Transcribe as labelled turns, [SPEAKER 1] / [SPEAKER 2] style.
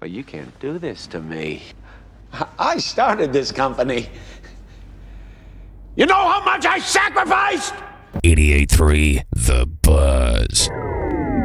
[SPEAKER 1] Well, you can't do this to me. I started this company. You know how much I sacrificed?
[SPEAKER 2] 88.3 The Buzz.